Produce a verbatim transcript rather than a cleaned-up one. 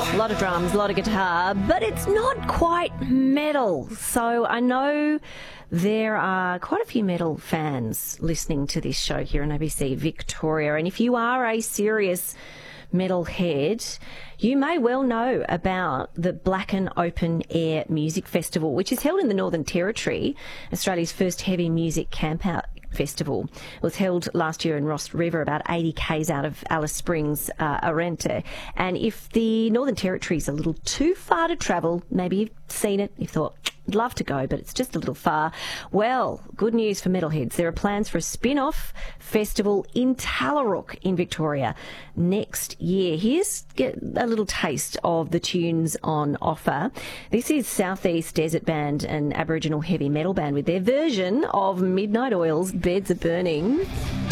A lot of drums, a lot of guitar, but it's not quite metal. So I know there are quite a few metal fans listening to this show here on A B C Victoria. And if you are a serious metalhead, you may well know about the Blacken Open Air Music Festival, which is held in the Northern Territory, Australia's first heavy music campout festival. It was held last year in Ross River, about eighty kays out of Alice Springs, uh, Arenta. And if the Northern Territory is a little too far to travel, maybe you've seen it, you've thought, I'd love to go, but it's just a little far. Well, good news for metalheads. There are plans for a spin-off festival in Tallarook in Victoria next year. Here's a little taste of the tunes on offer. This is Southeast Desert Band, an Aboriginal heavy metal band, with their version of Midnight Oil's Beds Are Burning.